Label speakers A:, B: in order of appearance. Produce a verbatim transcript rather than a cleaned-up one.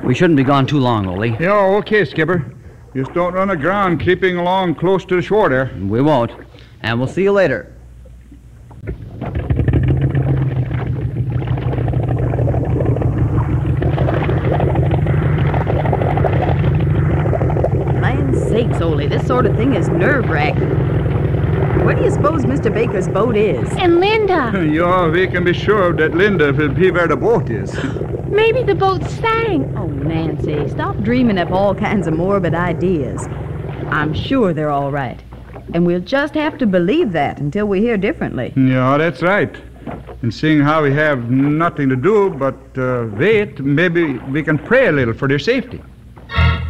A: We shouldn't be gone too long, Ole.
B: Yeah, okay, Skipper. Just don't run aground creeping along close to the shore there.
A: We won't. And we'll see you later.
C: Land's sakes, Ole, this sort of thing is nerve-wracking. Where do you suppose Mister Baker's boat is?
D: And Linda.
B: Yeah, we can be sure that Linda will be where the boat is.
D: Maybe the boat sank.
C: Oh, Nancy, stop dreaming up all kinds of morbid ideas. I'm sure they're all right. And we'll just have to believe that until we hear differently.
B: Yeah, that's right. And seeing how we have nothing to do but uh, wait, maybe we can pray a little for their safety.